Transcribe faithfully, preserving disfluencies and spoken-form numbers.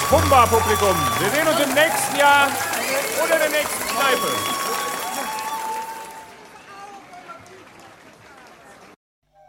Humba-Publikum. Wir sehen uns im nächsten Jahr oder der nächsten Kneipe.